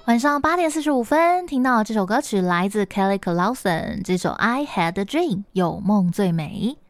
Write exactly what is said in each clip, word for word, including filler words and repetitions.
晚上八点四十五分，听到这首歌曲来自 Kelly Clarkson， 这首 I Had a Dream 有梦最美。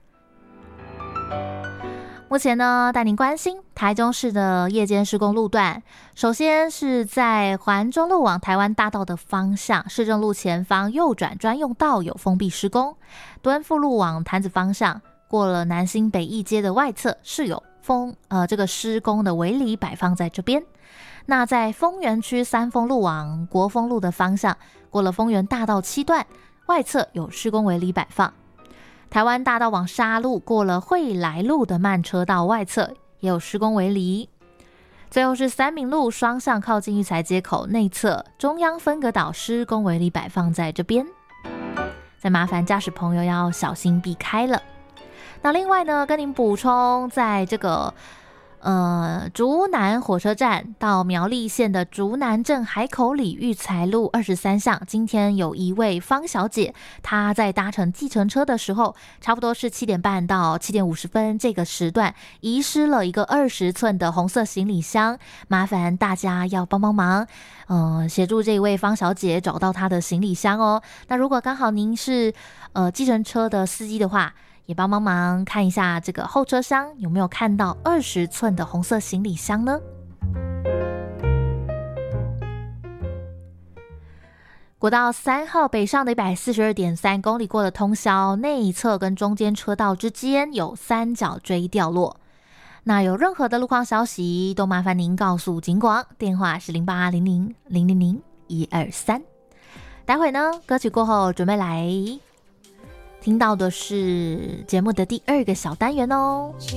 目前呢，带您关心台中市的夜间施工路段。首先是在环中路往台湾大道的方向，市政路前方右转专用道有封闭施工。敦富路往潭子方向，过了南新北义街的外侧是有封呃这个施工的围篱摆放在这边。那在丰原区三丰路往国丰路的方向，过了丰原大道七段，外侧有施工围篱摆放。台湾大道往沙路，过了惠来路的慢车道外侧也有施工围篱。最后是三民路双向靠近育才街口内侧中央分隔岛施工围篱摆放在这边，再麻烦驾驶朋友要小心避开了。那另外呢，跟您补充，在这个呃，竹南火车站到苗栗县的竹南镇海口里育才路二十三巷，今天有一位方小姐，她在搭乘计程车的时候，差不多是七点半到七点五十分这个时段，遗失了一个二十寸的红色行李箱，麻烦大家要帮帮忙，呃，协助这位方小姐找到她的行李箱哦。那如果刚好您是呃计程车的司机的话，也帮帮忙看一下这个后车厢有没有看到二十寸的红色行李箱呢？国道三号北上的 一百四十二点三 公里过的通宵，内侧跟中间车道之间有三角锥掉落。那有任何的路况消息，都麻烦您告诉警广，电话是零八零零零零零一二三。待会呢，歌曲过后准备来听到的是节目的第二个小单元哦。